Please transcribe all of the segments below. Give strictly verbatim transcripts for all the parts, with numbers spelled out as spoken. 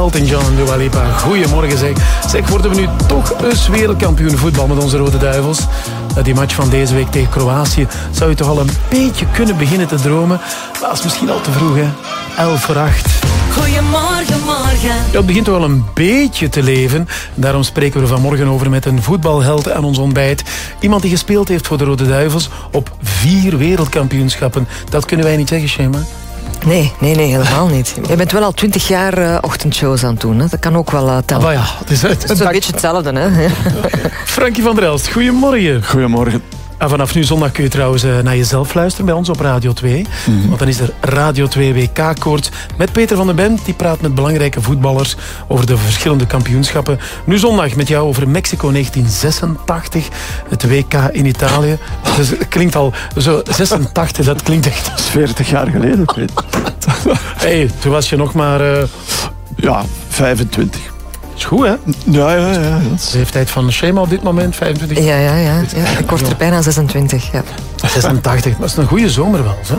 Elton John en Dua Lipa. Goedemorgen zeg. Zeg, worden we nu toch eens wereldkampioen voetbal met onze Rode Duivels? Na die match van deze week tegen Kroatië zou je toch al een beetje kunnen beginnen te dromen. Maar dat is misschien al te vroeg, hè. elf voor acht. Goedemorgen, morgen. Ja, het begint toch wel een beetje te leven. Daarom spreken we er vanmorgen over met een voetbalheld aan ons ontbijt. Iemand die gespeeld heeft voor de Rode Duivels op vier wereldkampioenschappen. Dat kunnen wij niet zeggen, Shema. Nee, nee, nee, helemaal niet. Je bent wel al twintig jaar uh, ochtendshows aan het doen. Hè? Dat kan ook wel uh, tellen. Ah, ja, het is, het is een beetje hetzelfde, hè? Frankie van der Elst, goedemorgen. Goedemorgen. En vanaf nu zondag kun je trouwens naar jezelf luisteren bij ons op Radio twee. Mm-hmm. Want dan is er Radio twee W K-koorts met Peter van den Bent. Die praat met belangrijke voetballers over de verschillende kampioenschappen. Nu zondag met jou over Mexico negentien zesentachtig. Het W K in Italië. Dus het klinkt al zo... zesentachtig, dat klinkt echt... Dat is veertig jaar geleden, Peter. Hey, toen was je nog maar... Uh... Ja, vijfentwintig. Dat is goed, hè? Ja, ja, ja. Dat is... De leeftijd van Shema op dit moment, vijfentwintig. Ja, ja, ja. ja. Ik word er bijna zesentwintig, ja. zesentachtig, dat is een goede zomer wel, hè?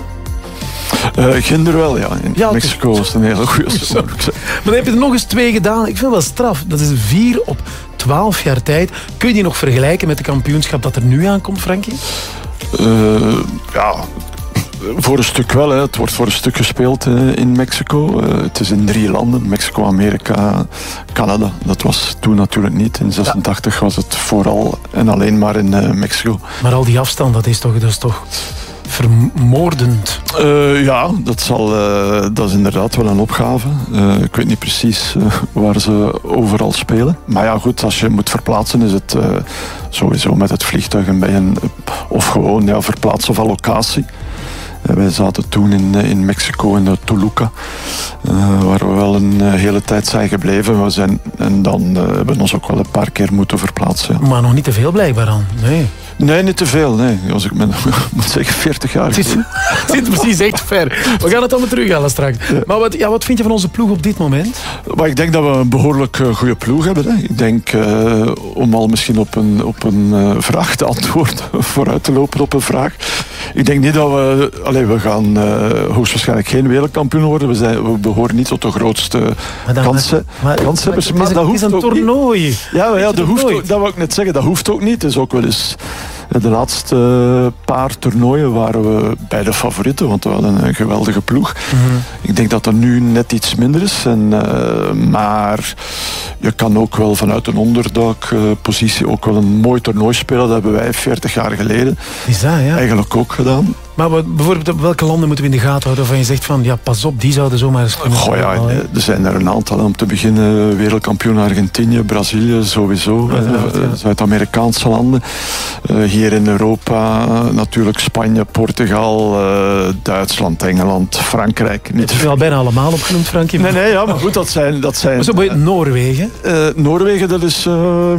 Uh, Ginder wel, ja. In ja, Mexico was het een hele goede zomer. Maar dan heb je er nog eens twee gedaan. Ik vind het wel straf. Dat is vier op twaalf jaar tijd. Kun je die nog vergelijken met de kampioenschap dat er nu aankomt, Frankie? Uh, ja... Voor een stuk wel, hè. Het wordt voor een stuk gespeeld hè, in Mexico. Uh, het is in drie landen, Mexico, Amerika, Canada. Dat was toen natuurlijk niet. In zesentachtig ja. was het vooral en alleen maar in uh, Mexico. Maar al die afstand, dat is toch, dat is toch vermoordend? Uh, ja, dat, zal, uh, dat is inderdaad wel een opgave. Uh, ik weet niet precies uh, waar ze overal spelen. Maar ja, goed, als je moet verplaatsen is het uh, sowieso met het vliegtuig en bij een, of gewoon ja, verplaatsen van locatie. Wij zaten toen in, in Mexico, in de Toluca, uh, waar we wel een uh, hele tijd zijn gebleven. We zijn, en dan uh, hebben we ons ook wel een paar keer moeten verplaatsen. Ja. Maar nog niet te veel blijkbaar aan, nee. Nee, niet te veel. Nee. Als ik me, moet zeggen, veertig jaar. Het zit precies echt ver. We gaan het allemaal terughalen straks. Ja. Maar wat, ja, wat vind je van onze ploeg op dit moment? Maar ik denk dat we een behoorlijk uh, goede ploeg hebben. Hè. Ik denk, uh, om al misschien op een, op een uh, vraag te antwoorden, vooruit te lopen op een vraag. Ik denk niet dat we... Allee, we gaan uh, hoogstwaarschijnlijk geen wereldkampioen worden. We, zijn, we behoren niet tot de grootste maar kansen. Maar, kanshebbers. maar, maar, maar dat hoeft ook niet. Het is een toernooi. Ja, maar ja, dat, hoeft ook, dat wil ik net zeggen. Dat hoeft ook niet. Het is ook wel eens... De laatste paar toernooien waren we bij de favorieten, want we hadden een geweldige ploeg. Mm-hmm. Ik denk dat er nu net iets minder is. En, uh, maar je kan ook wel vanuit een underdog-positie uh, ook wel een mooi toernooi spelen. Dat hebben wij veertig jaar geleden is dat, ja? eigenlijk ook gedaan. Maar wat, bijvoorbeeld, welke landen moeten we in de gaten houden waarvan je zegt van, ja, pas op, die zouden zomaar eens kunnen... Goh, ja, er zijn er een aantal. Om te beginnen, wereldkampioen Argentinië, Brazilië, sowieso. Ja, ja, ja. Zuid-Amerikaanse landen. Uh, hier in Europa natuurlijk Spanje, Portugal, uh, Duitsland, Engeland, Frankrijk. Niet heb je al bijna allemaal opgenoemd, Frankie? Nee, nee, ja, maar goed, dat zijn... Dat zijn maar zo uh, Noorwegen? Uh, Noorwegen, dat is uh,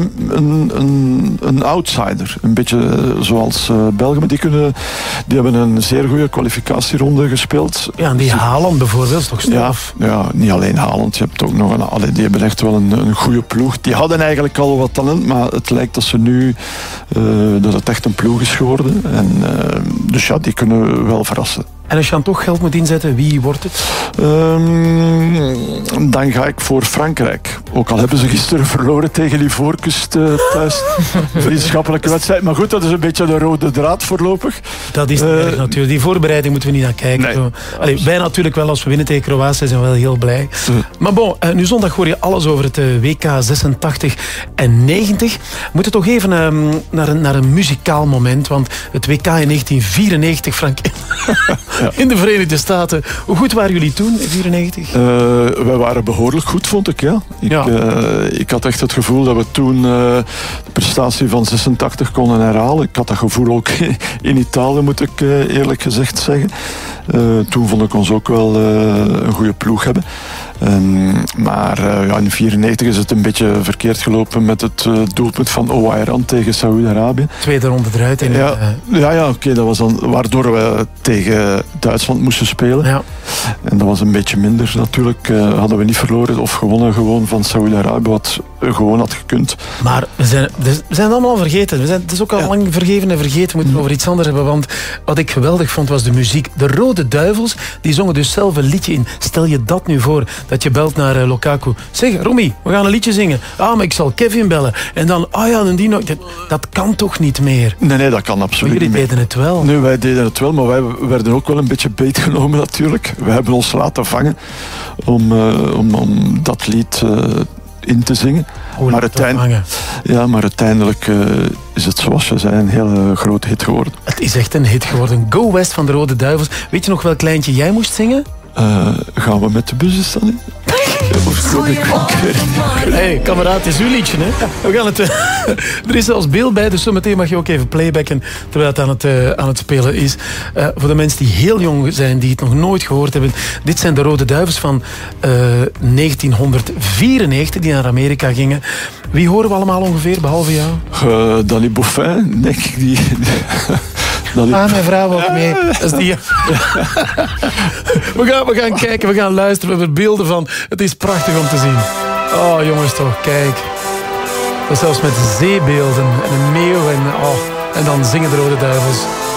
een, een, een outsider. Een beetje uh, zoals uh, België, maar die, kunnen, die hebben een een zeer goede kwalificatieronde gespeeld. Ja, en die Haaland bijvoorbeeld is toch straf? Ja, ja, niet alleen Haaland. Je hebt ook nog een... Allee, die hebben echt wel een, een goede ploeg. Die hadden eigenlijk al wat talent, maar het lijkt dat ze nu... Uh, dat het echt een ploeg is geworden. En, uh, dus ja, die kunnen wel verrassen. En als je dan toch geld moet inzetten, wie wordt het? Um, dan ga ik voor Frankrijk. Ook al hebben ze gisteren verloren tegen Ivoorkust uh, thuis. Vriendschappelijke wedstrijd. Maar goed, dat is een beetje de rode draad voorlopig. Dat is uh, erg natuurlijk. Die voorbereiding moeten we niet naar kijken. Nee. Allee, wij natuurlijk wel, als we winnen tegen Kroatië zijn we wel heel blij. Uh. Maar bon, uh, nu zondag hoor je alles over het uh, W K zesentachtig en negentig. We moeten toch even uh, naar, een, naar een muzikaal moment. Want het W K in negentien vierennegentig, Frank... Ja. In de Verenigde Staten. Hoe goed waren jullie toen, in vierennegentig? Uh, wij waren behoorlijk goed, vond ik. Ja. Ik, ja. Uh, ik had echt het gevoel dat we toen uh, de prestatie van zesentachtig konden herhalen. Ik had dat gevoel ook in Italië, moet ik uh, eerlijk gezegd zeggen. Uh, toen vond ik ons ook wel uh, een goede ploeg hebben. Um, maar uh, ja, in vierennegentig is het een beetje verkeerd gelopen met het uh, doelpunt van Ouairan tegen Saoedi-Arabië. Tweede ronde eruit. In ja, uh... ja, ja oké, okay, dat was dan waardoor we tegen Duitsland moesten spelen. Ja. En dat was een beetje minder natuurlijk. Uh, hadden we niet verloren of gewonnen gewoon van Saoedi-Arabië, wat gewoon had gekund. Maar we zijn, we zijn het allemaal al vergeten. We zijn, het is ook al ja. lang vergeven en vergeten. We moeten het over iets anders hebben. Want wat ik geweldig vond was de muziek. De Rode Duivels, die zongen dus zelf een liedje in. Stel je dat nu voor, dat je belt naar uh, Lukaku. Zeg, Romy, we gaan een liedje zingen. Ah, maar ik zal Kevin bellen. En dan, ah ja, en die nog. Dat, dat kan toch niet meer? Nee, nee, dat kan absoluut maar jullie niet deden het wel. Nee, wij deden het wel, maar wij werden ook wel een beetje beetgenomen natuurlijk. We hebben ons laten vangen om, uh, om, om dat lied uh, in te zingen. Hoe maar, uiteindelijk, ja, maar uiteindelijk uh, is het, zoals je zei, een hele grote hit geworden. Het is echt een hit geworden. Go West van de Rode Duivels. Weet je nog welk lijntje jij moest zingen? Uh, gaan we met de bus is dat niet? Hé, hey, kameraad, het is uw liedje, hè? We gaan het, er is zelfs beeld bij, dus zometeen mag je ook even playbacken terwijl het aan het, uh, aan het spelen is. Uh, voor de mensen die heel jong zijn, die het nog nooit gehoord hebben, dit zijn de Rode Duivels van uh, negentienhonderdvierennegentig, die naar Amerika gingen. Wie horen we allemaal ongeveer, behalve jou? Uh, Danny Boffin, denk ik. Die, die... Ah, mijn vrouw ook mee. Dat is die... we, gaan, we gaan kijken, we gaan luisteren. We hebben beelden van. Het is prachtig om te zien. Oh, jongens toch, kijk. Dat zelfs met zeebeelden en een meeuw en, oh, en dan zingen de Rode Duivels.